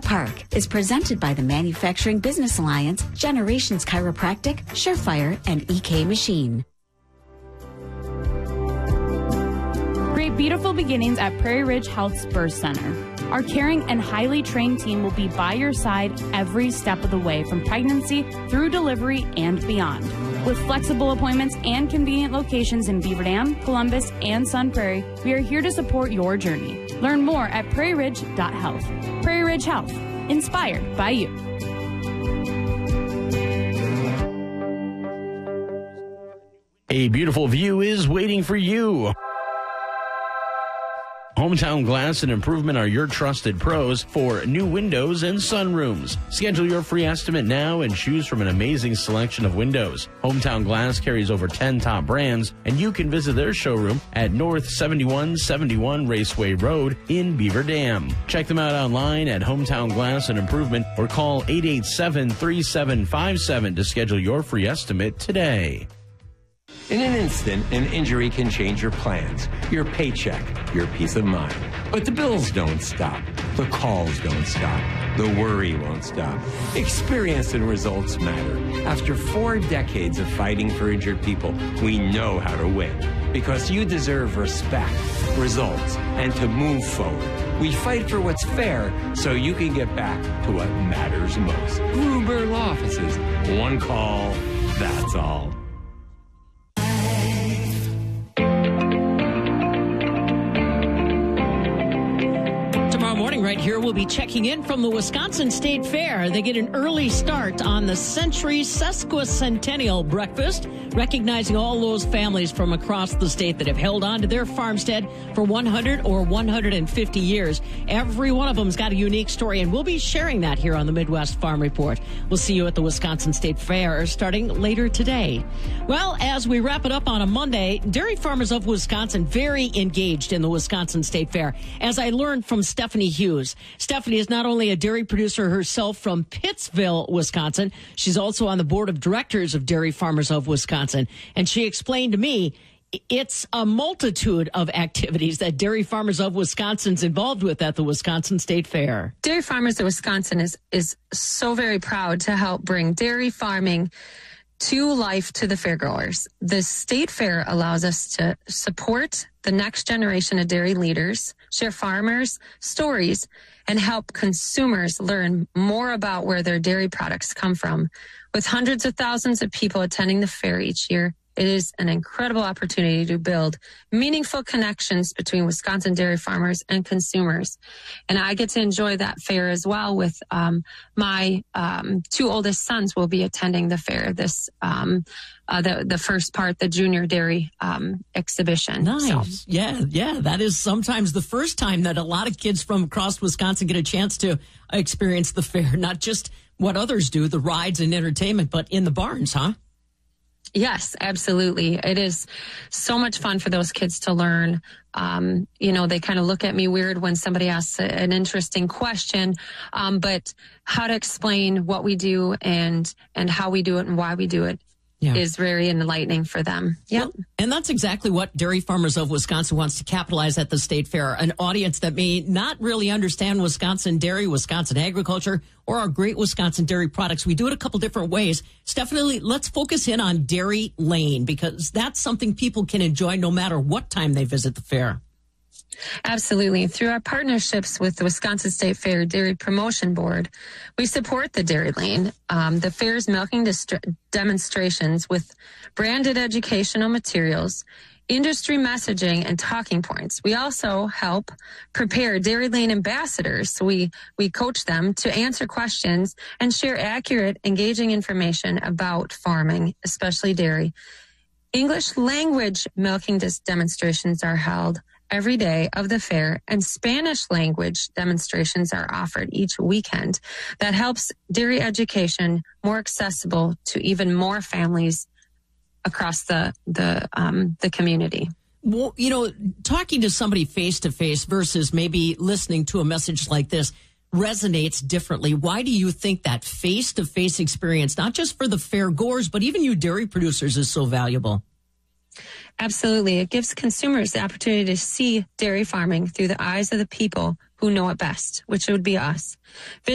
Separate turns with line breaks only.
Park is presented by the Manufacturing Business Alliance, Generations Chiropractic, Surefire, and EK Machine.
Create beautiful beginnings at Prairie Ridge Health Spur Center. Our caring and highly trained team will be by your side every step of the way, from pregnancy through delivery and beyond. With flexible appointments and convenient locations in Beaver Dam, Columbus, and Sun Prairie, we are here to support your journey. Learn more at prairieridge.health. Prairie Ridge Health, inspired by you.
A beautiful view is waiting for you. Hometown Glass and Improvement are your trusted pros for new windows and sunrooms. Schedule your free estimate now and choose from an amazing selection of windows. Hometown Glass carries over 10 top brands, and you can visit their showroom at North 7171 Raceway Road in Beaver Dam. Check them out online at Hometown Glass and Improvement or call 887-3757 to schedule your free estimate today.
In an instant, an injury can change your plans, your paycheck, your peace of mind. But the bills don't stop. The calls don't stop. The worry won't stop. Experience and results matter. After 4 decades of fighting for injured people, we know how to win. Because you deserve respect, results, and to move forward. We fight for what's fair so you can get back to what matters most. Gruber Law Offices. One call, that's all.
Morning right here. We'll be checking in from the Wisconsin State Fair. They get an early start on the Century Sesquicentennial Breakfast, recognizing all those families from across the state that have held on to their farmstead for 100 or 150 years. Every one of them's got a unique story, and we'll be sharing that here on the Midwest Farm Report. We'll see you at the Wisconsin State Fair starting later today. Well, as we wrap it up on a Monday, Dairy Farmers of Wisconsin very engaged in the Wisconsin State Fair. As I learned from Stephanie Hughes. Stephanie is not only a dairy producer herself from Pittsville, Wisconsin, she's also on the board of directors of Dairy Farmers of Wisconsin. And she explained to me it's a multitude of activities that Dairy Farmers of Wisconsin's involved with at the Wisconsin State Fair.
Dairy Farmers of Wisconsin is so very proud to help bring dairy farming to life to the fairgoers. The state fair allows us to support the next generation of dairy leaders, share farmers' stories, and help consumers learn more about where their dairy products come from. With hundreds of thousands of people attending the fair each year, it is an incredible opportunity to build meaningful connections between Wisconsin dairy farmers and consumers. And I get to enjoy that fair as well with my 2 oldest sons will be attending the fair this the first part, the junior dairy exhibition.
Nice.
So.
Yeah. That is sometimes the first time that a lot of kids from across Wisconsin get a chance to experience the fair, not just what others do, the rides and entertainment, but in the barns, huh?
Yes, absolutely. It is so much fun for those kids to learn. They kind of look at me weird when somebody asks an interesting question, but how to explain what we do and how we do it and why we do it is very enlightening for them. Yeah.
Well, and that's exactly what Dairy Farmers of Wisconsin wants to capitalize at the State Fair, an audience that may not really understand Wisconsin dairy, Wisconsin agriculture, or our great Wisconsin dairy products. We do it a couple different ways. Stephanie, let's focus in on Dairy Lane, because that's something people can enjoy no matter what time they visit the fair.
Absolutely. Through our partnerships with the Wisconsin State Fair Dairy Promotion Board, we support the Dairy Lane, the fair's milking demonstrations with branded educational materials, industry messaging, and talking points. We also help prepare Dairy Lane ambassadors. So we coach them to answer questions and share accurate, engaging information about farming, especially dairy. English language milking demonstrations are held every day of the fair, and Spanish language demonstrations are offered each weekend. That helps dairy education more accessible to even more families across the community.
Well, talking to somebody face to face versus maybe listening to a message like this resonates differently. Why do you think that face to face experience, not just for the fair goers, but even you dairy producers, is so valuable?
Absolutely. It gives consumers the opportunity to see dairy farming through the eyes of the people who know it best, which would be us.